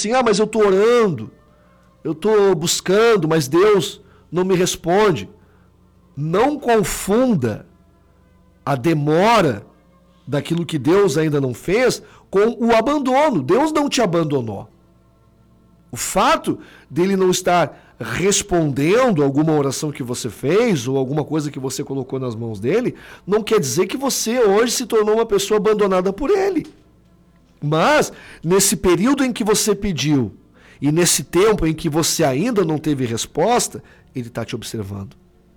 assim, mas eu estou orando, eu estou buscando, mas Deus não me responde. Não confunda a demora daquilo que Deus ainda não fez com o abandono. Deus não te abandonou. O fato dele não estar respondendo alguma oração que você fez ou alguma coisa que você colocou nas mãos dele, não quer dizer que você hoje se tornou uma pessoa abandonada por ele. Mas, nesse período em que você pediu e nesse tempo em que você ainda não teve resposta, ele está te observando.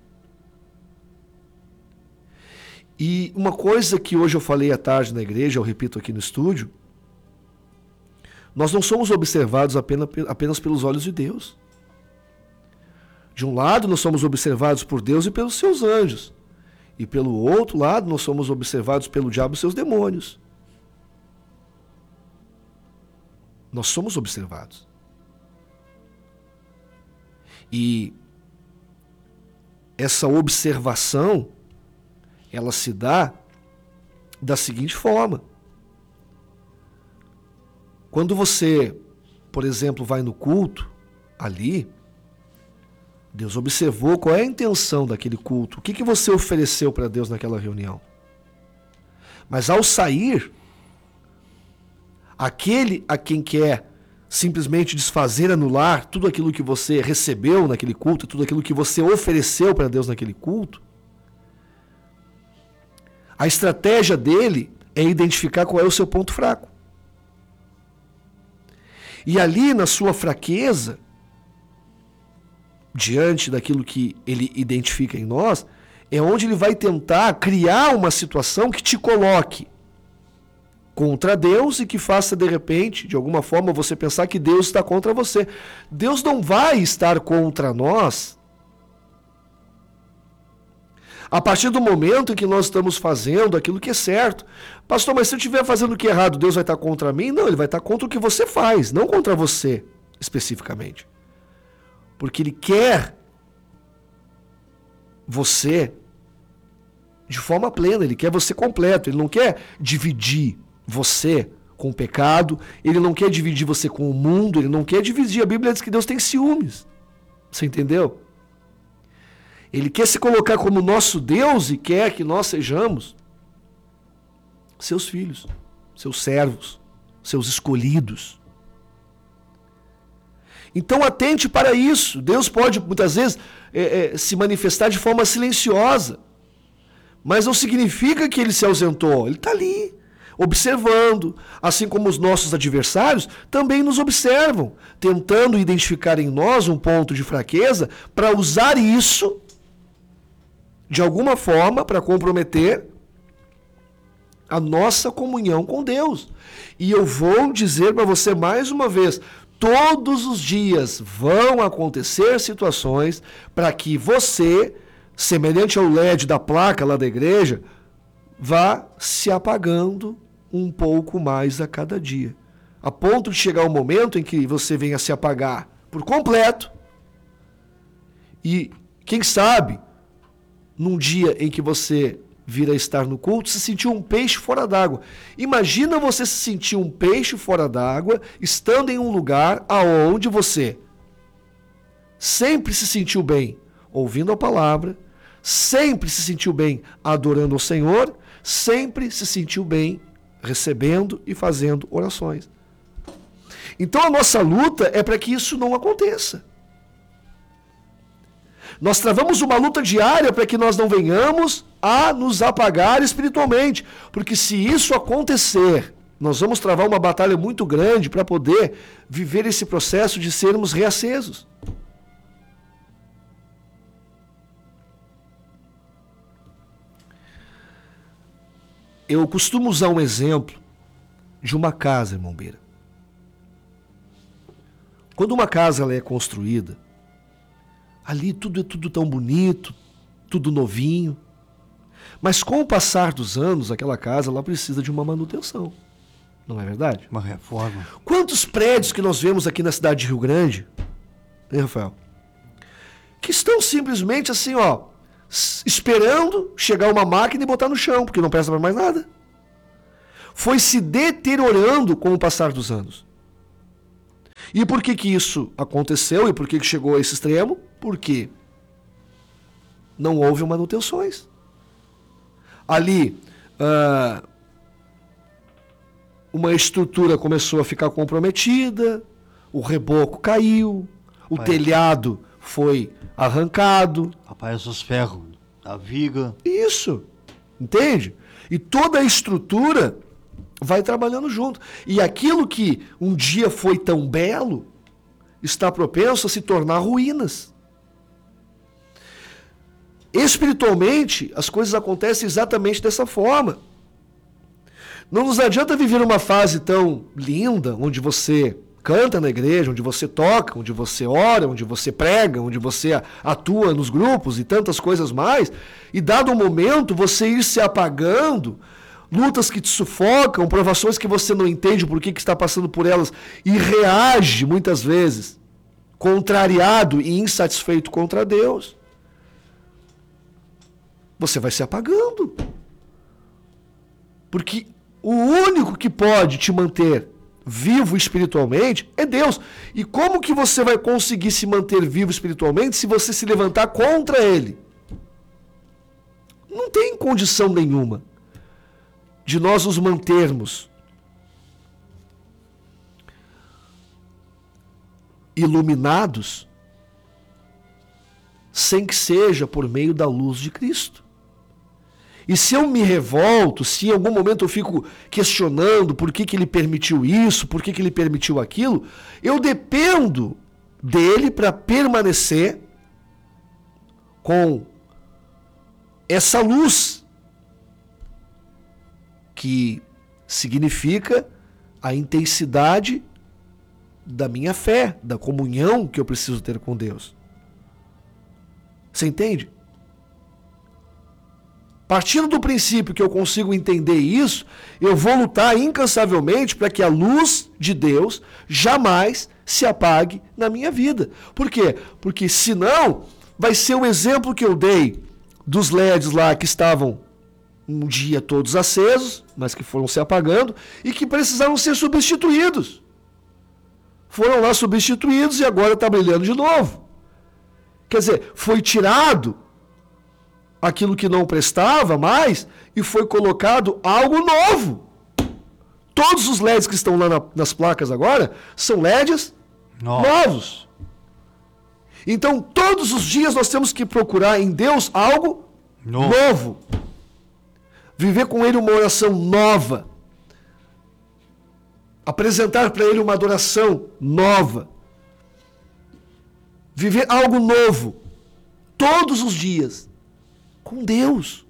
E uma coisa que hoje eu falei à tarde na igreja, eu repito aqui no estúdio, nós não somos observados apenas pelos olhos de Deus. De um lado, nós somos observados por Deus e pelos seus anjos. E pelo outro lado, nós somos observados pelo diabo e seus demônios. Nós somos observados. E essa observação, ela se dá da seguinte forma. Quando você, por exemplo, vai no culto, ali, Deus observou qual é a intenção daquele culto. O que você ofereceu para Deus naquela reunião? Mas ao sair, aquele a quem quer simplesmente desfazer, anular tudo aquilo que você recebeu naquele culto, tudo aquilo que você ofereceu para Deus naquele culto, a estratégia dele é identificar qual é o seu ponto fraco. E ali, na sua fraqueza, diante daquilo que ele identifica em nós, é onde ele vai tentar criar uma situação que te coloque contra Deus e que faça, de repente, de alguma forma, você pensar que Deus está contra você. Deus não vai estar contra nós a partir do momento em que nós estamos fazendo aquilo que é certo. Pastor, mas se eu estiver fazendo o que é errado, Deus vai estar contra mim? Não, ele vai estar contra o que você faz, não contra você, especificamente. Porque ele quer você de forma plena, ele quer você completo, ele não quer dividir você com o pecado, ele não quer dividir você com o mundo, ele não quer dividir. A Bíblia diz que Deus tem ciúmes. Você entendeu? Ele quer se colocar como nosso Deus e quer que nós sejamos seus filhos, seus servos, seus escolhidos. Então atente para isso. Deus pode muitas vezes se manifestar de forma silenciosa, mas não significa que ele se ausentou. Ele está ali, observando, assim como os nossos adversários também nos observam, tentando identificar em nós um ponto de fraqueza para usar isso de alguma forma para comprometer a nossa comunhão com Deus. E eu vou dizer para você mais uma vez, todos os dias vão acontecer situações para que você, semelhante ao LED da placa lá da igreja, vá se apagando um pouco mais a cada dia. A ponto de chegar um momento em que você venha se apagar por completo. E, quem sabe, num dia em que você vir a estar no culto, se sentir um peixe fora d'água. Imagina você se sentir um peixe fora d'água, estando em um lugar aonde você sempre se sentiu bem ouvindo a palavra, sempre se sentiu bem adorando ao Senhor, sempre se sentiu bem recebendo e fazendo orações. Então a nossa luta é para que isso não aconteça. Nós travamos uma luta diária para que nós não venhamos a nos apagar espiritualmente. Porque se isso acontecer, nós vamos travar uma batalha muito grande para poder viver esse processo de sermos reacesos. Eu costumo usar um exemplo de uma casa, irmão Beira. Quando uma casa ela é construída, ali tudo é tudo tão bonito, tudo novinho. Mas com o passar dos anos, aquela casa ela precisa de uma manutenção. Não é verdade? Uma reforma. Quantos prédios que nós vemos aqui na cidade de Rio Grande, hein, Rafael? Que estão simplesmente assim, esperando chegar uma máquina e botar no chão, porque não presta para mais nada. Foi se deteriorando com o passar dos anos. E por que que isso aconteceu? E por que que chegou a esse extremo? Porque não houve manutenções. Ali, uma estrutura começou a ficar comprometida, o reboco caiu, o telhado foi arrancado. Aparece os ferros, a viga. Isso, entende? E toda a estrutura vai trabalhando junto. E aquilo que um dia foi tão belo está propenso a se tornar ruínas. Espiritualmente, as coisas acontecem exatamente dessa forma. Não nos adianta viver uma fase tão linda, onde você canta na igreja, onde você toca, onde você ora, onde você prega, onde você atua nos grupos e tantas coisas mais, e dado um momento você ir se apagando, lutas que te sufocam, provações que você não entende por que está passando por elas e reage muitas vezes contrariado e insatisfeito contra Deus. Você vai se apagando. Porque o único que pode te manter vivo espiritualmente é Deus. E como que você vai conseguir se manter vivo espiritualmente se você se levantar contra Ele? Não tem condição nenhuma de nós nos mantermos iluminados sem que seja por meio da luz de Cristo. E se eu me revolto, se em algum momento eu fico questionando por que ele permitiu isso, por que ele permitiu aquilo, eu dependo dele para permanecer com essa luz, que significa a intensidade da minha fé, da comunhão que eu preciso ter com Deus. Você entende? Partindo do princípio que eu consigo entender isso, eu vou lutar incansavelmente para que a luz de Deus jamais se apague na minha vida. Por quê? Porque senão vai ser o exemplo que eu dei dos LEDs lá que estavam um dia todos acesos, mas que foram se apagando e que precisaram ser substituídos. Foram lá substituídos e agora está brilhando de novo. Quer dizer, foi tirado aquilo que não prestava mais e foi colocado algo novo. Todos os LEDs que estão lá nas placas agora são LEDs novos. Então, todos os dias nós temos que procurar em Deus algo novo. Viver com Ele uma oração nova. Apresentar para Ele uma adoração nova. Viver algo novo. Todos os dias. Com Deus.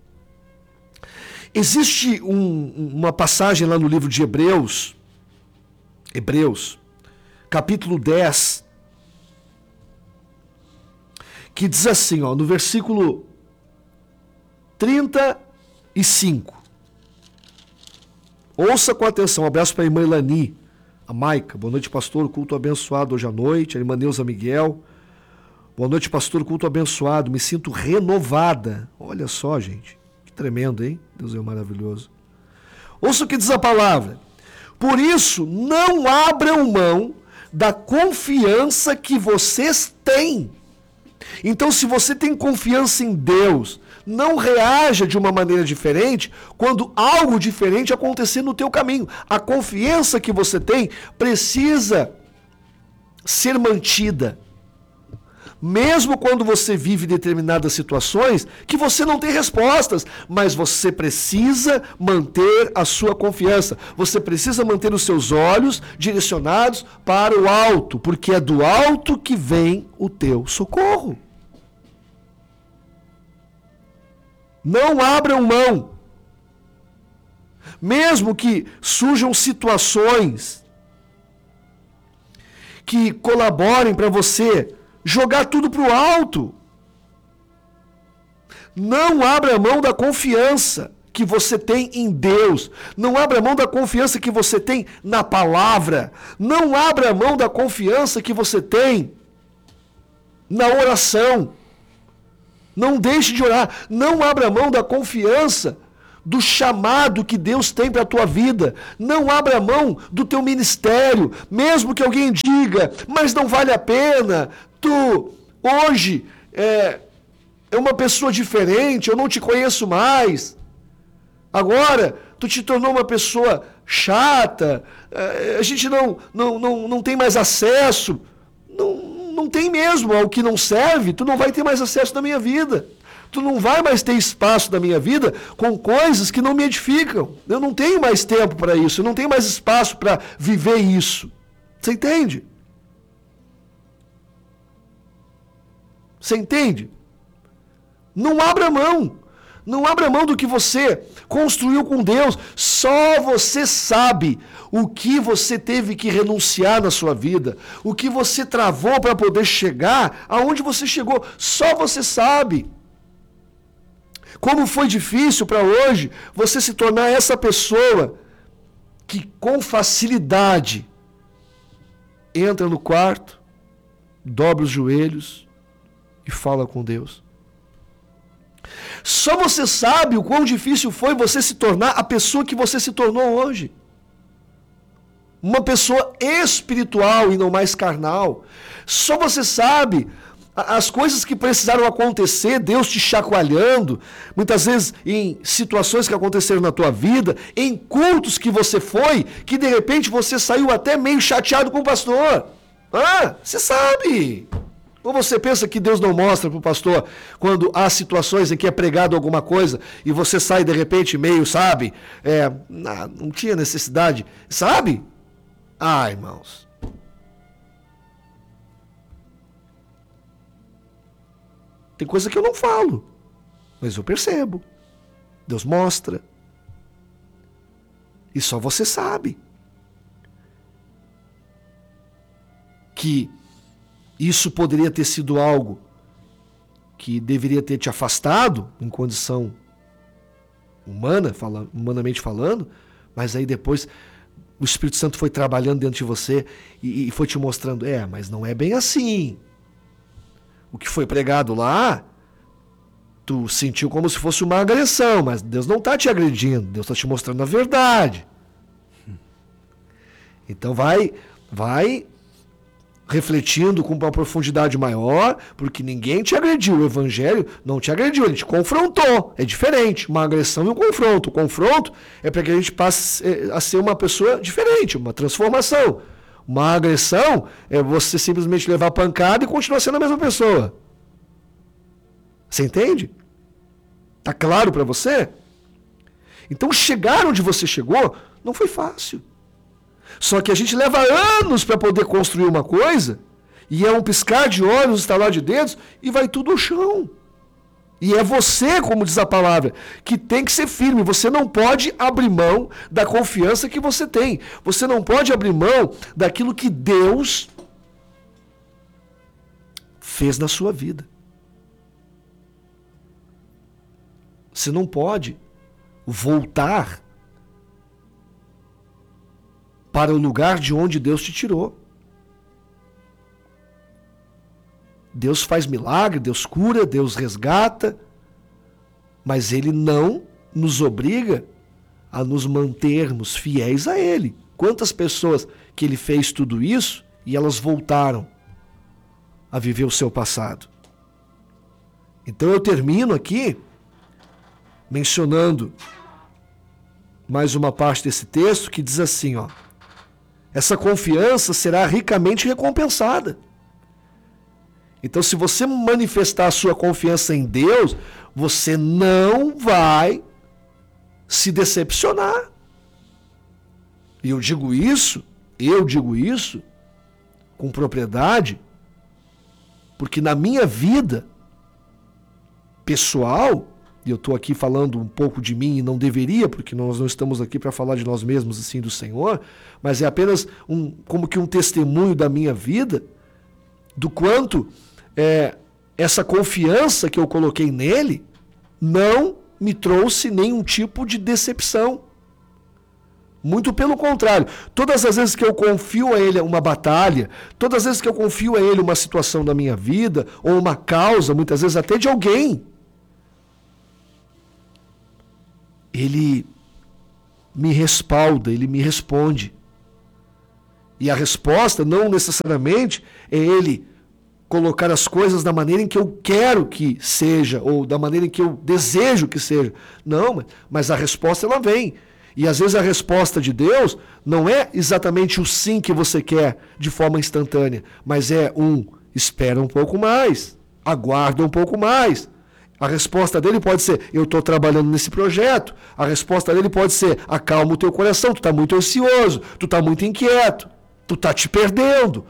Existe uma passagem lá no livro de Hebreus, capítulo 10, que diz assim, no versículo 35. Ouça com atenção. Um abraço para a irmã Elani, a Maica. Boa noite, pastor. Culto abençoado hoje à noite. A irmã Neuza Miguel. Boa noite, pastor. Culto abençoado. Me sinto renovada. Olha só, gente. Que tremendo, hein? Deus é maravilhoso. Ouça o que diz a palavra. Por isso, não abram mão da confiança que vocês têm. Então, se você tem confiança em Deus, não reaja de uma maneira diferente quando algo diferente acontecer no teu caminho. A confiança que você tem precisa ser mantida. Mesmo quando você vive determinadas situações que você não tem respostas, mas você precisa manter a sua confiança. Você precisa manter os seus olhos direcionados para o alto, porque é do alto que vem o teu socorro. Não abram mão. Mesmo que surjam situações que colaborem para você jogar tudo para o alto. Não abra mão da confiança que você tem em Deus. Não abra mão da confiança que você tem na palavra. Não abra mão da confiança que você tem na oração. Não deixe de orar. Não abra mão da confiança do chamado que Deus tem para a tua vida. Não abra mão do teu ministério, mesmo que alguém diga, mas não vale a pena, tu hoje é uma pessoa diferente, eu não te conheço mais. Agora, tu te tornou uma pessoa chata, a gente não tem mais acesso. Não tem mesmo, ao que não serve, tu não vai ter mais acesso na minha vida. Tu não vai mais ter espaço na minha vida com coisas que não me edificam. Eu não tenho mais tempo para isso, eu não tenho mais espaço para viver isso. Você entende? Você entende? Não abra mão. Não abra mão do que você construiu com Deus. Só você sabe o que você teve que renunciar na sua vida, o que você travou para poder chegar aonde você chegou. Só você sabe. Como foi difícil para hoje você se tornar essa pessoa que com facilidade entra no quarto, dobra os joelhos e fala com Deus. Só você sabe o quão difícil foi você se tornar a pessoa que você se tornou hoje. Uma pessoa espiritual e não mais carnal. Só você sabe as coisas que precisaram acontecer, Deus te chacoalhando, muitas vezes em situações que aconteceram na tua vida, em cultos que você foi, que de repente você saiu até meio chateado com o pastor. Você sabe. Ou você pensa que Deus não mostra para o pastor quando há situações em que é pregado alguma coisa e você sai de repente meio, sabe? Não tinha necessidade, sabe? Irmãos. Tem coisa que eu não falo, mas eu percebo. Deus mostra. E só você sabe que isso poderia ter sido algo que deveria ter te afastado em condição humanamente falando, mas aí depois o Espírito Santo foi trabalhando dentro de você e foi te mostrando, mas não é bem assim. O que foi pregado lá, tu sentiu como se fosse uma agressão, mas Deus não está te agredindo, Deus está te mostrando a verdade. Então vai refletindo com uma profundidade maior, porque ninguém te agrediu, o Evangelho não te agrediu, ele te confrontou, é diferente, uma agressão e um confronto. O confronto é para que a gente passe a ser uma pessoa diferente, uma transformação. Uma agressão é você simplesmente levar pancada e continuar sendo a mesma pessoa. Você entende? Tá claro para você? Então chegar onde você chegou não foi fácil. Só que a gente leva anos para poder construir uma coisa, e é um piscar de olhos, um estalar de dedos, e vai tudo ao chão. E é você, como diz a palavra, que tem que ser firme. Você não pode abrir mão da confiança que você tem. Você não pode abrir mão daquilo que Deus fez na sua vida. Você não pode voltar para o lugar de onde Deus te tirou. Deus faz milagre, Deus cura, Deus resgata, mas Ele não nos obriga a nos mantermos fiéis a Ele. Quantas pessoas que Ele fez tudo isso e elas voltaram a viver o seu passado? Então eu termino aqui mencionando mais uma parte desse texto que diz assim, essa confiança será ricamente recompensada. Então, se você manifestar a sua confiança em Deus, você não vai se decepcionar. E eu digo isso com propriedade, porque na minha vida pessoal, e eu estou aqui falando um pouco de mim e não deveria, porque nós não estamos aqui para falar de nós mesmos assim do Senhor, mas é apenas como que um testemunho da minha vida, do quanto essa confiança que eu coloquei nele não me trouxe nenhum tipo de decepção. Muito pelo contrário, todas as vezes que eu confio a ele uma batalha, todas as vezes que eu confio a ele uma situação da minha vida, ou uma causa, muitas vezes até de alguém, Ele me respalda, ele me responde. E a resposta não necessariamente é ele colocar as coisas da maneira em que eu quero que seja, ou da maneira em que eu desejo que seja. Não, mas a resposta ela vem. E às vezes a resposta de Deus não é exatamente o sim que você quer de forma instantânea, mas é espera um pouco mais, aguarda um pouco mais. A resposta dele pode ser, eu estou trabalhando nesse projeto. A resposta dele pode ser, acalma o teu coração, tu está muito ansioso, tu está muito inquieto, tu está te perdendo.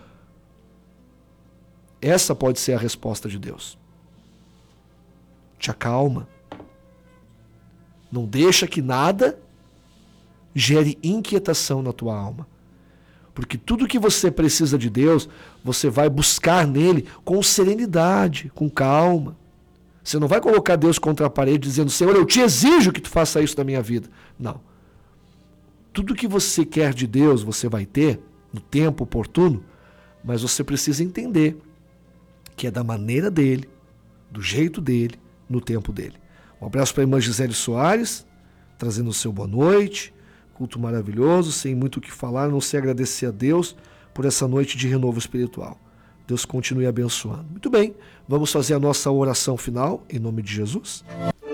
Essa pode ser a resposta de Deus. Te acalma. Não deixa que nada gere inquietação na tua alma. Porque tudo que você precisa de Deus, você vai buscar nele com serenidade, com calma. Você não vai colocar Deus contra a parede dizendo, Senhor, eu te exijo que tu faça isso da minha vida. Não. Tudo que você quer de Deus, você vai ter no tempo oportuno, mas você precisa entender que é da maneira dele, do jeito dele, no tempo dele. Um abraço para a irmã Gisele Soares, trazendo o seu boa noite, culto maravilhoso, sem muito o que falar, a não sei agradecer a Deus por essa noite de renovo espiritual. Deus continue abençoando. Muito bem, vamos fazer a nossa oração final, em nome de Jesus.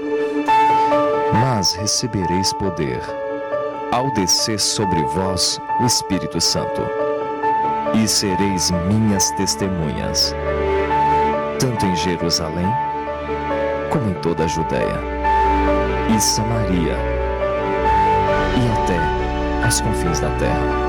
Mas recebereis poder, ao descer sobre vós o Espírito Santo, e sereis minhas testemunhas, tanto em Jerusalém, como em toda a Judéia, e Samaria, e até aos confins da terra.